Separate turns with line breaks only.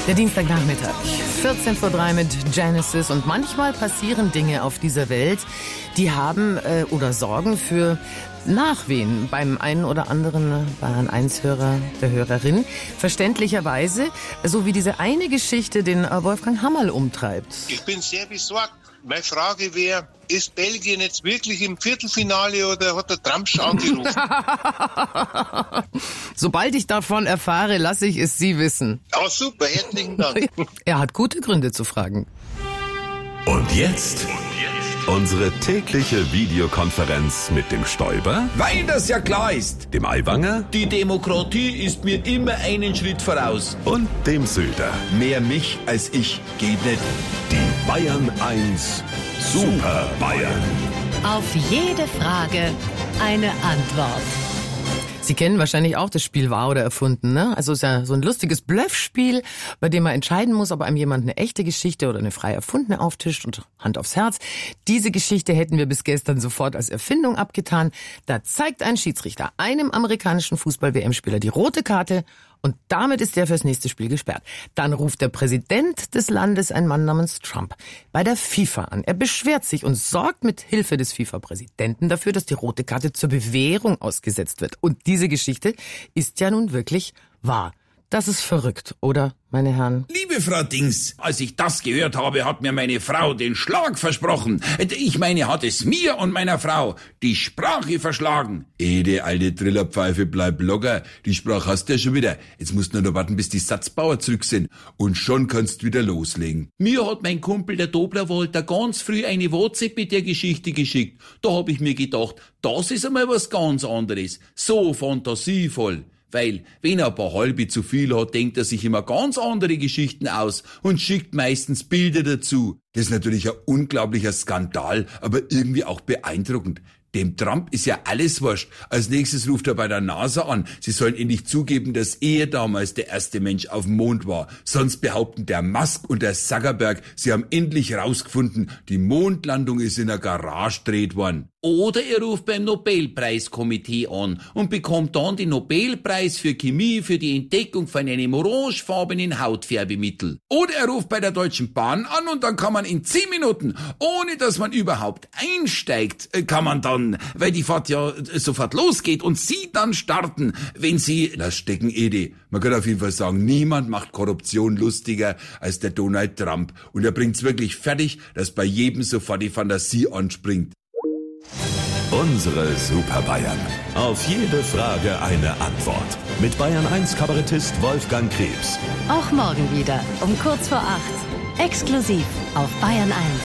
Der Dienstagnachmittag, 14:03 mit Genesis. Und manchmal passieren Dinge auf dieser Welt, die haben oder sorgen für Nachwehen beim einen oder anderen Bayern 1-Hörer, der Hörerin. Verständlicherweise, so wie diese eine Geschichte, den Wolfgang Hammerl umtreibt.
Ich bin sehr besorgt. Meine Frage wäre, ist Belgien jetzt wirklich im Viertelfinale oder hat der Trump schon angerufen?
Sobald ich davon erfahre, lasse ich es Sie wissen.
Ah, super, herzlichen Dank.
Er hat gute Gründe zu fragen.
Und jetzt unsere tägliche Videokonferenz mit dem Stoiber,
Weil das ja klar ist.
dem Aiwanger
Die Demokratie ist mir immer einen Schritt voraus.
und dem Söder.
Mehr mich als ich geht nicht.
Die Bayern 1 Super Bayern.
Auf jede Frage eine Antwort.
Sie kennen wahrscheinlich auch das Spiel Wahr oder Erfunden, ne? Also es ist ja so ein lustiges Bluffspiel, bei dem man entscheiden muss, ob einem jemand eine echte Geschichte oder eine frei erfundene auftischt und Hand aufs Herz. Diese Geschichte hätten wir bis gestern sofort als Erfindung abgetan. Da zeigt ein Schiedsrichter einem amerikanischen Fußball-WM-Spieler die rote Karte und damit ist er fürs nächste Spiel gesperrt. Dann ruft der Präsident des Landes, ein Mann namens Trump, bei der FIFA an. Er beschwert sich und sorgt mit Hilfe des FIFA-Präsidenten dafür, dass die rote Karte zur Bewährung ausgesetzt wird. Und diese Geschichte ist ja nun wirklich wahr. Das ist verrückt, oder, meine Herren?
Liebe Frau Dings, als ich das gehört habe, hat mir meine Frau den Schlag versprochen. Ich meine, hat es mir und meiner Frau die Sprache verschlagen. Die alte Trillerpfeife, bleib locker. Die Sprache hast du ja schon wieder. Jetzt musst du nur noch warten, bis die Satzbauer zurück sind. Und schon kannst du wieder loslegen. Mir hat mein Kumpel, der Dobler Walter, ganz früh eine WhatsApp mit der Geschichte geschickt. Da hab ich mir gedacht, das ist einmal was ganz anderes. So fantasievoll. Weil, wenn er ein paar halbe zu viel hat, denkt er sich immer ganz andere Geschichten aus und schickt meistens Bilder dazu. Das ist natürlich ein unglaublicher Skandal, aber irgendwie auch beeindruckend. Dem Trump ist ja alles wurscht. Als nächstes ruft er bei der NASA an. Sie sollen endlich zugeben, dass er damals der erste Mensch auf dem Mond war. Sonst behaupten der Musk und der Zuckerberg, sie haben endlich rausgefunden, die Mondlandung ist in einer Garage gedreht worden. Oder er ruft beim Nobelpreiskomitee an und bekommt dann den Nobelpreis für Chemie für die Entdeckung von einem orangefarbenen Hautfärbemittel. Oder er ruft bei der Deutschen Bahn an und dann kann man in 10 Minuten, ohne dass man überhaupt einsteigt, kann man dann, weil die Fahrt ja sofort losgeht und Sie dann starten, wenn Sie... Lass stecken, Edi. Man kann auf jeden Fall sagen, niemand macht Korruption lustiger als der Donald Trump. Und er bringt's wirklich fertig, dass bei jedem sofort die Fantasie anspringt.
Unsere Super Bayern. Auf jede Frage eine Antwort. Mit Bayern 1 Kabarettist Wolfgang Krebs.
Auch morgen wieder um kurz vor 8. Exklusiv auf Bayern 1.